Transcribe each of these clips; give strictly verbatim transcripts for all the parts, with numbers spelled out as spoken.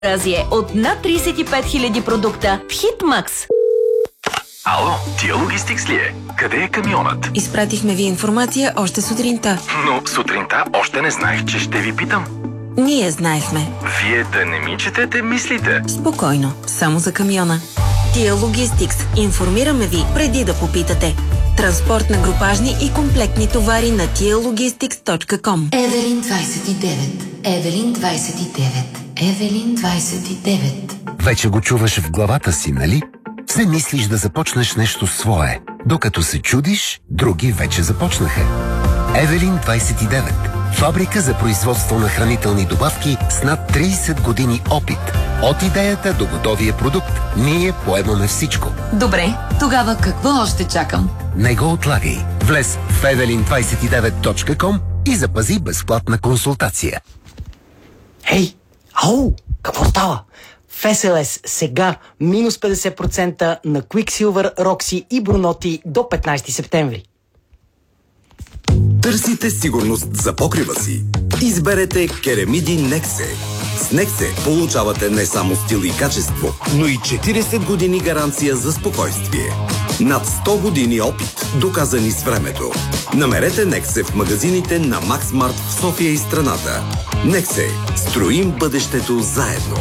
разнообразие от над тридесет и пет хиляди продукта в Хитмакс. Ало, тия Логистикс ли е? Къде е камионът? Изпратихме ви информация още сутринта. Но сутринта още не знаех, че ще ви питам. Ние знаехме. Вие да не ми четете мислите. Спокойно, само за камиона. Тия Логистикс. Информираме ви преди да попитате. Транспорт на групажни и комплектни товари на тия логистикс точка ком. Евелин двайсет и девет. Евелин двайсет и девет. Евелин двайсет и девет. Вече го чуваш в главата си, нали? Все мислиш да започнеш нещо свое. Докато се чудиш, други вече започнаха. Евелин двайсет и девет. Фабрика за производство на хранителни добавки с над тридесет години опит. От идеята до готовия продукт, ние поемаме всичко. Добре, тогава какво още чакам? Не го отлагай. Влез в евелин двайсет и девет точка ком и запази безплатна консултация. Ей, ау, какво става? В Ес Ел Ес сега минус петдесет процента на Quicksilver, Roxy и Brunotti до петнайсети септември. Търсите сигурност за покрива си? Изберете Керемиди Нексе. С Нексе получавате не само стил и качество, но и четирийсет години гаранция за спокойствие. Над сто години опит, доказани с времето. Намерете Нексе в магазините на Максмарт в София и страната. Нексе. Строим бъдещето заедно.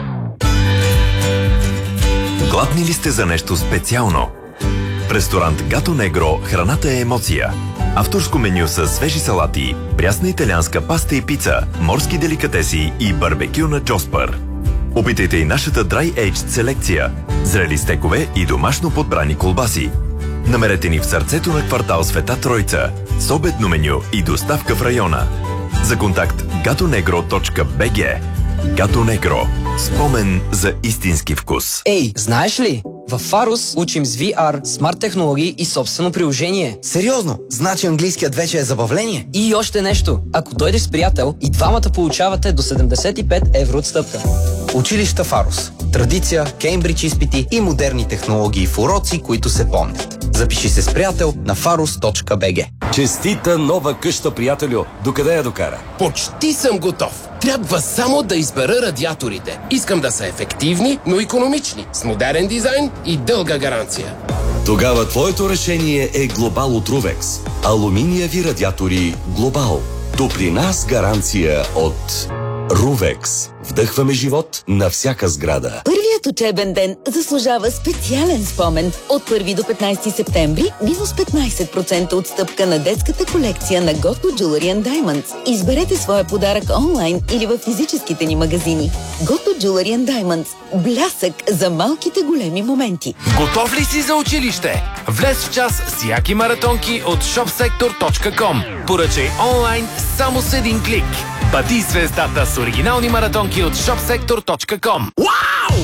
Гладни ли сте за нещо специално? В ресторант Гато Негро храната е емоция. Авторско меню с свежи салати, прясна италианска паста и пица, морски деликатеси и барбекю на Джоспър. Опитайте и нашата Dry Aged селекция, зрели стекове и домашно подбрани колбаси. Намерете ни в сърцето на квартал Света Тройца, с обедно меню и доставка в района. За контакт gatonegro точка би джи. Гато Негро. Спомен за истински вкус. Ей, знаеш ли? В Фарус учим с Ви Ар, смарт технологии и собствено приложение. Сериозно? Значи английският вече е забавление? И още нещо. Ако дойдеш с приятел, и двамата получавате до седемдесет и пет евро отстъпка. Училища Фарус. Традиция, Кеймбридж изпити и модерни технологии в уроци, които се помнят. Запиши се с приятел на фарус точка би джи. Честита нова къща, приятелю! Докъде я докара? Почти съм готов. Трябва само да избера радиаторите. Искам да са ефективни, но икономични, с модерен дизайн и дълга гаранция. Тогава твоето решение е Глобал от Рувекс. Алуминиеви радиатори Глобал. То при нас гаранция от Рувекс. Вдъхваме живот на всяка сграда. Първият учебен ден заслужава специален спомен. От първи до петнайсети септември минус петнайсет процента отстъпка на детската колекция на Готто Jewelry and Diamonds. Изберете своя подарък онлайн или в физическите ни магазини. Готто Jewelry and Diamonds. Блясък за малките големи моменти. Готов ли си за училище? Влез в час с яки маратонки от шоп сектор точка ком. Поръчай онлайн само с един клик. Бъди звездата с оригинални маратонки от шоп сектор точка ком.